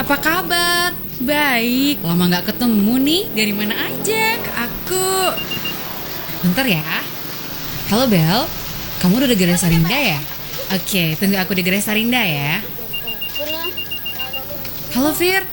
Apa kabar? Baik, lama gak ketemu nih. Dari mana aja? Aku... Bentar ya. Halo Bel, kamu udah di Gres Sarinda ya? Oke, tunggu aku di Gres Sarinda ya. Halo Fir,